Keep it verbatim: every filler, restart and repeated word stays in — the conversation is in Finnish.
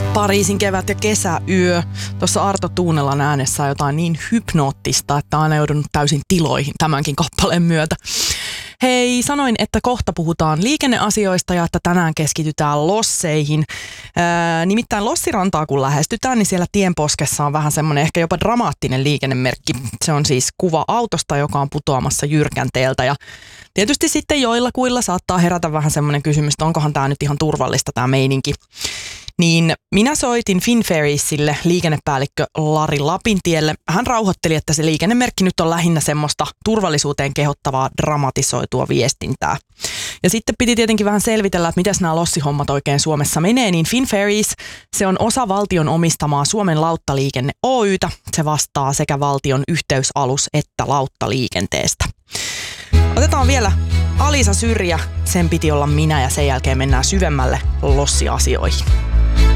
Pariisin kevät ja kesäyö. Tuossa Arto Tuunelan äänessä on jotain niin hypnoottista, että aina joudun täysin tiloihin tämänkin kappaleen myötä. Hei, sanoin, että kohta puhutaan liikenneasioista ja että tänään keskitytään losseihin. Ää, nimittäin Lossirantaa kun lähestytään, niin siellä tienposkessa on vähän semmoinen ehkä jopa dramaattinen liikennemerkki. Se on siis kuva autosta, joka on putoamassa jyrkänteeltä ja tietysti sitten joillakuilla saattaa herätä vähän semmoinen kysymys, että onkohan tämä nyt ihan turvallista tämä meininki. Niin minä soitin Finferriesille liikennepäällikkö Lari Lapintielle. Hän rauhoitteli, että se liikennemerkki nyt on lähinnä semmoista turvallisuuteen kehottavaa dramatisoitua viestintää. Ja sitten piti tietenkin vähän selvitellä, että miten nämä lossihommat oikein Suomessa menee, niin Finferries, se on osa valtion omistamaa Suomen lauttaliikenne Oy:tä. Se vastaa sekä valtion yhteysalus- että lauttaliikenteestä. Otetaan vielä Alisa Syrjä, sen piti olla minä ja sen jälkeen mennään syvemmälle lossiasioihin.